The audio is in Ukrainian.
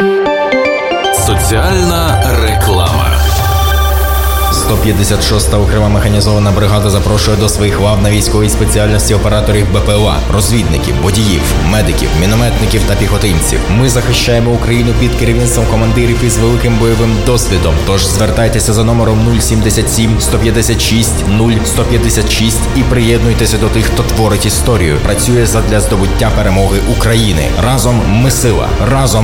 Соціальна реклама. 156-та окрема механізована бригада запрошує до своїх лав на військовій спеціальності операторів БПЛА, розвідників, водіїв, медиків, мінометників та піхотинців. Ми захищаємо Україну під керівництвом командирів із великим бойовим досвідом. Тож звертайтеся за номером 077 156 0156 і приєднуйтеся до тих, хто творить історію. Працює задля здобуття перемоги України. Разом ми сила. Разом